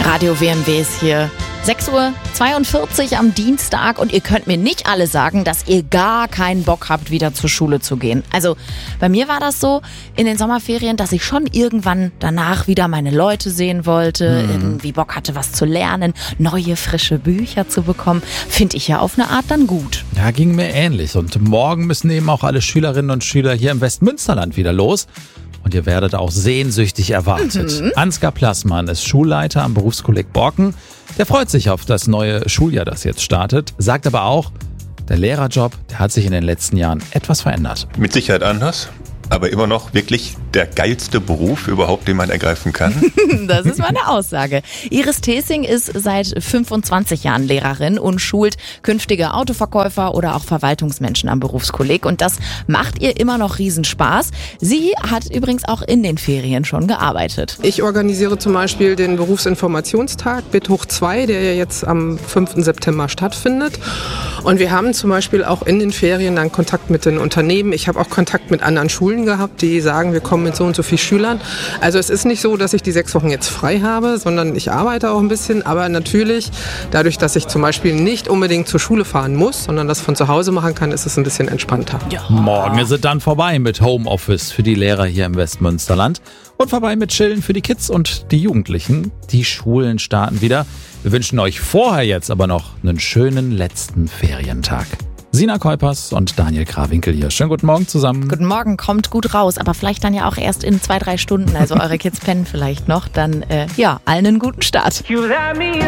Radio WMW ist hier. 6:42 Uhr am Dienstag und ihr könnt mir nicht alle sagen, dass ihr gar keinen Bock habt, wieder zur Schule zu gehen. Also bei mir war das so in den Sommerferien, dass ich schon irgendwann danach wieder meine Leute sehen wollte, irgendwie Bock hatte, was zu lernen, neue, frische Bücher zu bekommen. Finde ich ja auf eine Art dann gut. Ja, ging mir ähnlich. Und morgen müssen eben auch alle Schülerinnen und Schüler hier im Westmünsterland wieder los. Und ihr werdet auch sehnsüchtig erwartet. Ansgar Plassmann ist Schulleiter am Berufskolleg Borken. Der freut sich auf das neue Schuljahr, das jetzt startet. Sagt aber auch, der Lehrerjob, der hat sich in den letzten Jahren etwas verändert. Mit Sicherheit anders, aber immer noch wirklich der geilste Beruf überhaupt, den man ergreifen kann. Das ist meine Aussage. Iris Thesing ist seit 25 Jahren Lehrerin und schult künftige Autoverkäufer oder auch Verwaltungsmenschen am Berufskolleg. Und das macht ihr immer noch Riesenspaß. Sie hat übrigens auch in den Ferien schon gearbeitet. Ich organisiere zum Beispiel den Berufsinformationstag BIT hoch 2, der ja jetzt am 5. September stattfindet. Und wir haben zum Beispiel auch in den Ferien dann Kontakt mit den Unternehmen. Ich habe auch Kontakt mit anderen Schulen gehabt, die sagen, wir kommen mit so und so vielen Schülern. Also es ist nicht so, dass ich die 6 Wochen jetzt frei habe, sondern ich arbeite auch ein bisschen. Aber natürlich, dadurch, dass ich zum Beispiel nicht unbedingt zur Schule fahren muss, sondern das von zu Hause machen kann, ist es ein bisschen entspannter. Ja. Morgen ist es dann vorbei mit Homeoffice für die Lehrer hier im Westmünsterland. Und vorbei mit Chillen für die Kids und die Jugendlichen. Die Schulen starten wieder. Wir wünschen euch vorher jetzt aber noch einen schönen letzten Ferientag. Sina Kuipers und Daniel Krawinkel hier. Schönen guten Morgen zusammen. Guten Morgen, kommt gut raus, aber vielleicht dann ja auch erst in 2-3 Stunden. Also eure Kids pennen vielleicht noch. Dann allen einen guten Start.